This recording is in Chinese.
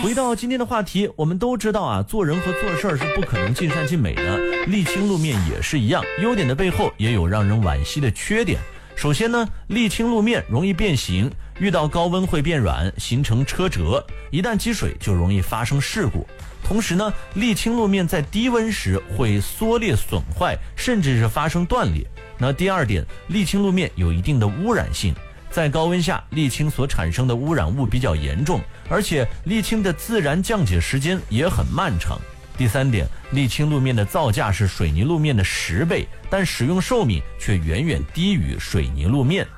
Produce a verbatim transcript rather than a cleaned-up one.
回到今天的话题，我们都知道啊，做人和做事儿是不可能尽善尽美的，沥青路面也是一样，优点的背后也有让人惋惜的缺点。首先呢，沥青路面容易变形，遇到高温会变软，形成车辙，一旦积水就容易发生事故。同时呢，沥青路面在低温时会缩裂损坏，甚至是发生断裂。那第二点，沥青路面有一定的污染性，在高温下，沥青所产生的污染物比较严重，而且沥青的自然降解时间也很漫长。第三点，沥青路面的造价是水泥路面的十倍，但使用寿命却远远低于水泥路面。